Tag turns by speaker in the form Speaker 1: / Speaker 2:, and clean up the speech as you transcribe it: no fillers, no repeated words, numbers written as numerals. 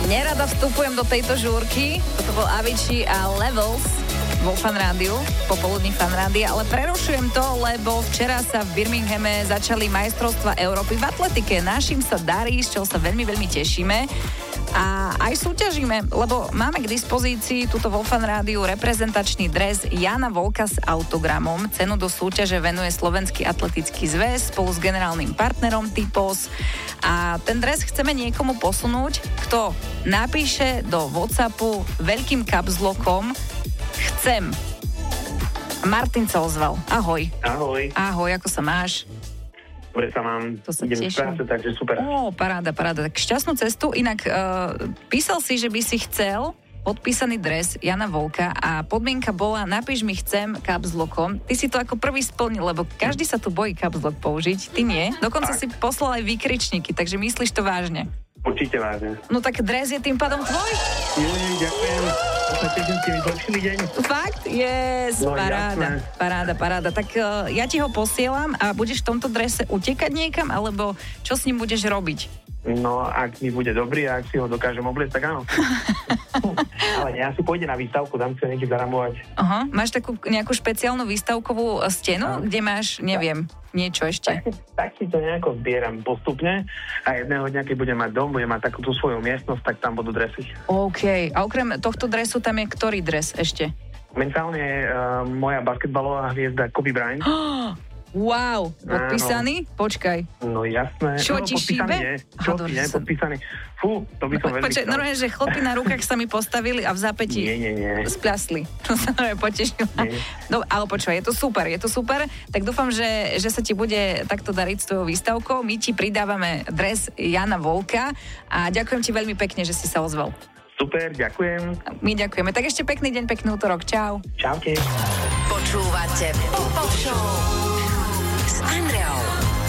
Speaker 1: Nerada vstupujem do tejto žúrky. Toto bol Avicii a Levels vo Fan Rádiu, popoludní Fan Rádia, ale prerušujem to, lebo včera sa v Birminghame začali majstrovstvá Európy v atletike. Našim sa darí, z čoho sa veľmi, veľmi tešíme. A aj súťažíme, lebo máme k dispozícii tuto vo Fan Rádiu reprezentačný dres Jana Volka s autogramom. Cenu do súťaže venuje Slovenský atletický zväz spolu s generálnym partnerom Typos. A ten dres chceme niekomu posunúť, kto napíše do WhatsAppu veľkým capslokom chcem. Martin sa ozval. Ahoj.
Speaker 2: Ahoj.
Speaker 1: Ahoj, ako sa máš?
Speaker 2: Dobre sa mám,
Speaker 1: To sa
Speaker 2: idem z
Speaker 1: teším.
Speaker 2: práce, takže super.
Speaker 1: Paráda. Tak šťastnú cestu. Inak písal si, že by si chcel podpísaný dres Jana Volka a podmienka bola napíš mi chcem capslokom. Ty si to ako prvý splnil, lebo každý sa tu bojí capslok použiť. Ty nie. Dokonca si poslal aj výkričníky, takže myslíš to vážne.
Speaker 2: Určite vážne.
Speaker 1: No tak dres je tým pádom tvoj?
Speaker 2: Ďakujem. To sa teším, ste mi zlepšili deň.
Speaker 1: Fakt? Yes,
Speaker 2: No,
Speaker 1: paráda. Tak ja ti ho posielam a budeš v tomto drese utekať niekam, alebo čo s ním budeš robiť?
Speaker 2: No, ak mi bude dobrý a ak si ho dokážem obliecť, tak áno. Ale ja si pôjde na výstavku, tam chcem niekde zaramovať.
Speaker 1: Aha, máš takú nejakú špeciálnu výstavkovú stenu, kde máš, neviem, niečo ešte?
Speaker 2: Tak si to nejako zbieram postupne a jedného dňa, keď budem mať dom, budem mať takú tú svoju miestnosť, tak tam budú dresy.
Speaker 1: OK. A okrem tohto dresu tam je ktorý dres ešte?
Speaker 2: Momentálne je moja basketbalová hviezda Kobe Bryant.
Speaker 1: Wow, podpísaný? Počkaj.
Speaker 2: No jasné.
Speaker 1: Čo ti šíbe?
Speaker 2: Podpísaný. Fú, to by som veľmi
Speaker 1: Počkaj,
Speaker 2: chcel.
Speaker 1: normálne, že chlopy na rukách sa mi postavili a v zápäti
Speaker 2: Nie.
Speaker 1: spľasli. To sa normálne potešila.
Speaker 2: Nie.
Speaker 1: No, ale počúvaj, je to super. Tak dúfam, že sa ti bude takto dariť s tvojou výstavkou. My ti pridávame dres Jana Volka a ďakujem ti veľmi pekne, že si sa ozval.
Speaker 2: Super, ďakujem.
Speaker 1: My ďakujeme. Tak ešte pekný deň, pekný útorok. Čau.
Speaker 2: Čaute.
Speaker 3: Počúvate Pop Show s Andreou.